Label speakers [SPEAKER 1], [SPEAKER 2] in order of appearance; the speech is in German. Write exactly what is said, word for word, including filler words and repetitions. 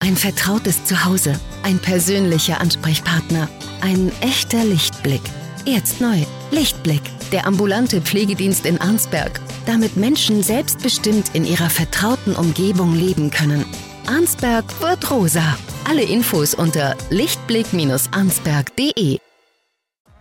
[SPEAKER 1] Ein vertrautes Zuhause, ein persönlicher Ansprechpartner, ein echter Lichtblick. Jetzt neu, Lichtblick, der ambulante Pflegedienst in Arnsberg, damit Menschen selbstbestimmt in ihrer vertrauten Umgebung leben können. Arnsberg wird rosa. Alle Infos unter lichtblick Bindestrich arnsberg punkt de.